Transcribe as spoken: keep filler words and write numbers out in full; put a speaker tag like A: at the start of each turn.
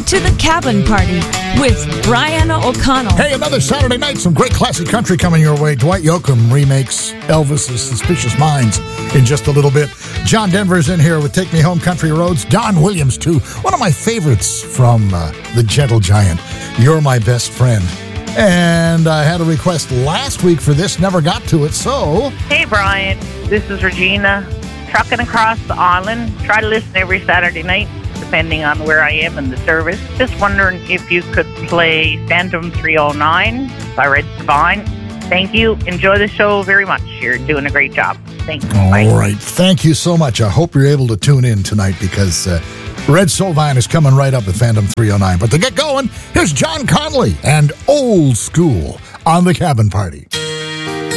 A: to the Cabin Party with Brian O'Connell.
B: Hey, another Saturday night, some great classic country coming your way. Dwight Yoakam remakes Elvis's Suspicious Minds in just a little bit. John Denver's in here with Take Me Home Country Roads. Don Williams, too. One of my favorites from uh, The Gentle Giant. You're My Best Friend. And I had a request last week for this, never got to it, so...
C: Hey, Brian. This is Regina, trucking across the island. Try to listen every Saturday night, depending on where I am in the service. Just wondering if you could play Phantom three oh nine by Red Divine. Thank you. Enjoy the show very much. You're doing a great job. Thanks.
B: All
C: Bye.
B: right. Thank you so much. I hope you're able to tune in tonight because uh, Red Sovine is coming right up with Phantom three oh nine. But to get going, here's John Conley and Old School on the Cabin Party.